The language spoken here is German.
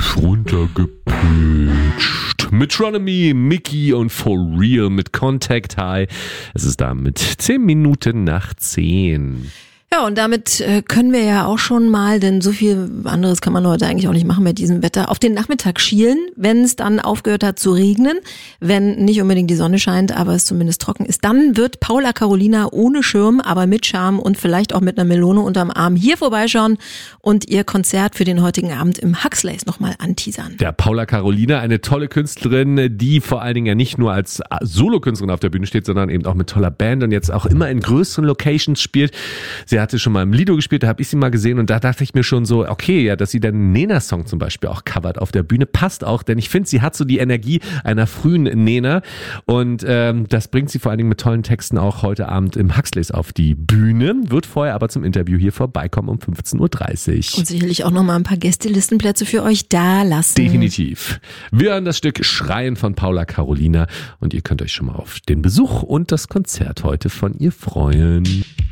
runtergepitcht. Metronomy, Mickey und For Real mit Contact High. Es ist damit 10 Minuten nach 10. Ja, und damit können wir ja auch schon mal, denn so viel anderes kann man heute eigentlich auch nicht machen bei diesem Wetter, auf den Nachmittag schielen, wenn es dann aufgehört hat zu regnen, wenn nicht unbedingt die Sonne scheint, aber es zumindest trocken ist. Dann wird Paula Carolina ohne Schirm, aber mit Charme und vielleicht auch mit einer Melone unterm Arm hier vorbeischauen und ihr Konzert für den heutigen Abend im Huxleys nochmal anteasern. Der Paula Carolina, eine tolle Künstlerin, die vor allen Dingen ja nicht nur als Solokünstlerin auf der Bühne steht, sondern eben auch mit toller Band und jetzt auch immer in größeren Locations spielt. Sie hatte schon mal im Lido gespielt, da habe ich sie mal gesehen und da dachte ich mir schon so, okay, ja, dass sie den Nena-Song zum Beispiel auch covert auf der Bühne, passt auch, denn ich finde, sie hat so die Energie einer frühen Nena und das bringt sie vor allen Dingen mit tollen Texten auch heute Abend im Huxleys auf die Bühne, wird vorher aber zum Interview hier vorbeikommen um 15.30 Uhr. Und sicherlich auch nochmal ein paar Gästelistenplätze für euch da lassen. Definitiv. Wir hören das Stück Schreien von Paula Carolina und ihr könnt euch schon mal auf den Besuch und das Konzert heute von ihr freuen.